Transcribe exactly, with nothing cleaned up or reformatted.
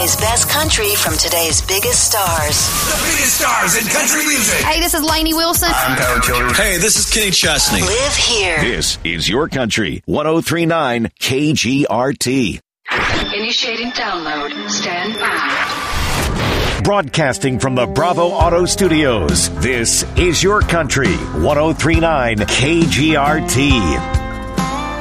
today's best country from today's biggest stars. The biggest stars in country music. Hey, this is Lainey Wilson. I'm Tyler Childers. Hey, this is Kenny Chesney. Live here. This is Your Country, one oh three point nine K G R T. Initiating download. Stand by. Broadcasting from the Bravo Auto Studios, this is Your Country, one oh three point nine K G R T.